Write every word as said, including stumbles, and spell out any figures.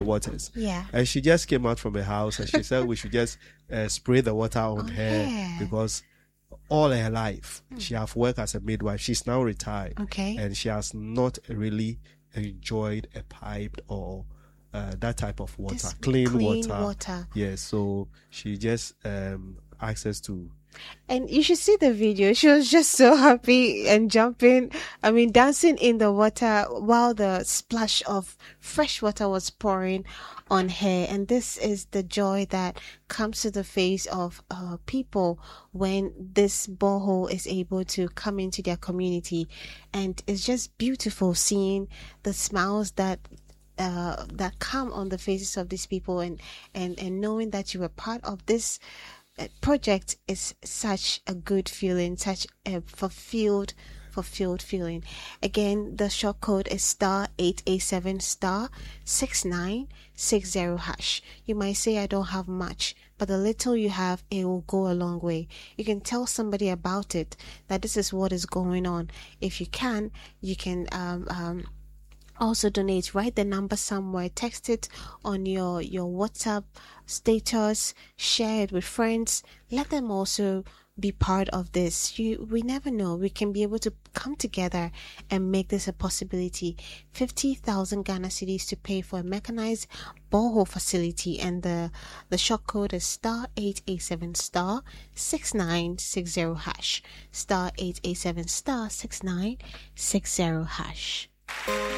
waters. Yeah. And she just came out from the house and she said we should just uh, spray the water on, on her hair. because all her life mm. she have worked as a midwife. She's now retired. Okay. And she has not really enjoyed a piped or uh, that type of water, this clean, clean water. water. Yes, so she just um, asked us to. And you should see the video. She was just so happy and jumping. I mean, dancing in the water while the splash of fresh water was pouring on her. And this is the joy that comes to the face of uh, people when this borehole is able to come into their community. And it's just beautiful seeing the smiles that uh, that come on the faces of these people, and, and, and knowing that you were part of this project is such a good feeling, such a fulfilled fulfilled feeling. Again, the short code is star eight eight seven star six nine six zero hash. You might say, I don't have much, but the little you have, it will go a long way. You can tell somebody about it, that this is what is going on. If you can, you can um um also donate. Write the number somewhere, text it on your your WhatsApp status, share it with friends, let them also be part of this. You we never know, we can be able to come together and make this a possibility. Fifty thousand Ghana cedis to pay for a mechanized borehole facility, and the the short code is star eight eight seven star six nine six zero hash, star eight eight seven star six nine six zero hash.